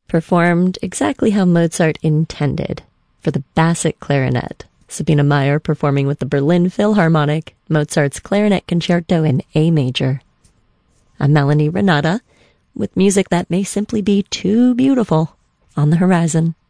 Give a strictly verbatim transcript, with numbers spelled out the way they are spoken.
performed exactly how Mozart intended, for the basset clarinet. Sabina Meyer performing with the Berlin Philharmonic, Mozart's Clarinet Concerto in A major. I'm Melanie Renata, with music that may simply be too beautiful on the horizon.